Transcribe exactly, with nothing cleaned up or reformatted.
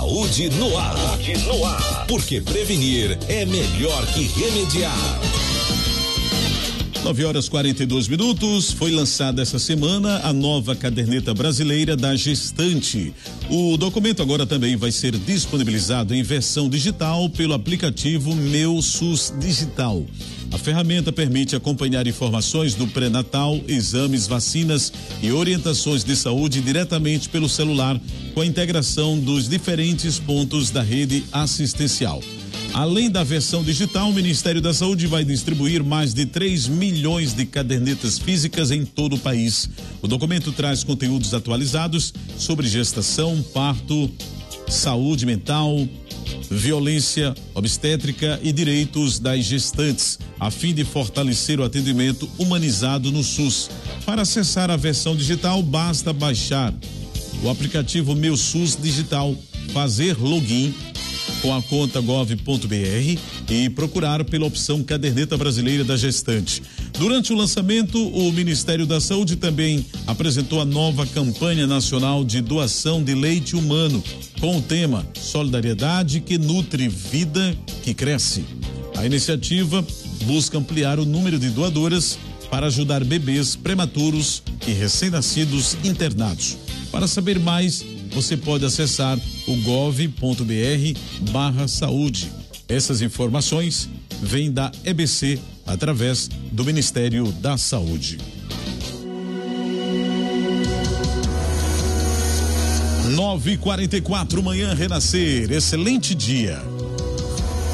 Saúde no ar. Saúde no ar. Porque prevenir é melhor que remediar. nove horas e quarenta e dois minutos, foi lançada essa semana a nova caderneta brasileira da gestante. O documento agora também vai ser disponibilizado em versão digital pelo aplicativo Meu SUS Digital. A ferramenta permite acompanhar informações do pré-natal, exames, vacinas e orientações de saúde diretamente pelo celular, com a integração dos diferentes pontos da rede assistencial. Além da versão digital, o Ministério da Saúde vai distribuir mais de três milhões de cadernetas físicas em todo o país. O documento traz conteúdos atualizados sobre gestação, parto, saúde mental, violência obstétrica e direitos das gestantes, a fim de fortalecer o atendimento humanizado no SUS. Para acessar a versão digital, basta baixar o aplicativo Meu SUS Digital, fazer login com a conta gov ponto br e procurar pela opção Caderneta Brasileira da Gestante. Durante o lançamento, o Ministério da Saúde também apresentou a nova campanha nacional de doação de leite humano, com o tema Solidariedade que nutre vida que cresce. A iniciativa busca ampliar o número de doadoras para ajudar bebês prematuros e recém-nascidos internados. Para saber mais, você pode acessar o gov ponto br barra saúde. Essas informações vêm da E B C através do Ministério da Saúde. nove e quarenta e quatro, manhã renascer, excelente dia.